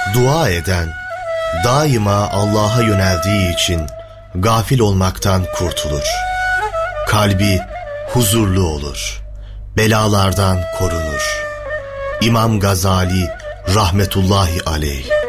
Dua eden, daima Allah'a yöneldiği için gafil olmaktan kurtulur. Kalbi huzurlu olur. Belalardan korunur. İmam Gazali rahmetullahi aleyh.